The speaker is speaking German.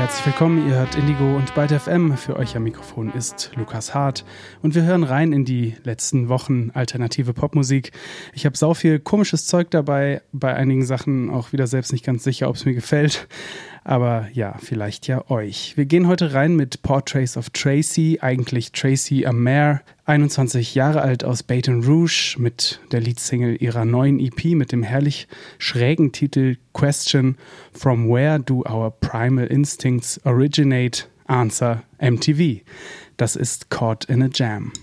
herzlich willkommen. Ihr hört Indigo und Byte FM. Für euch am Mikrofon ist Lukas Hart. Und wir hören rein in die letzten Wochen alternative Popmusik. Ich habe sau viel komisches Zeug dabei. Bei einigen Sachen auch wieder selbst nicht ganz sicher, ob es mir gefällt. Aber ja, vielleicht ja euch. Wir gehen heute rein mit Portraits of Tracy, eigentlich Tracy Amer, 21 Jahre alt aus Baton Rouge, mit der Leadsingle ihrer neuen EP mit dem herrlich schrägen Titel Question: From Where Do Our Primal Instincts Originate? Answer: MTV. Das ist Caught in a Jam.